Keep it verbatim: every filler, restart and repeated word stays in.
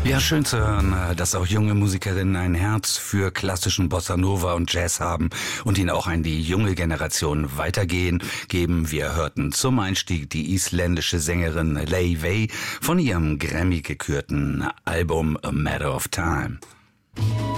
Ja, schön zu hören, dass auch junge Musikerinnen ein Herz für klassischen Bossa Nova und Jazz haben und ihn auch an die junge Generation weitergehen geben. Wir hörten zum Einstieg die isländische Sängerin Lay Vey von ihrem Grammy gekürten Album A Matter of Time.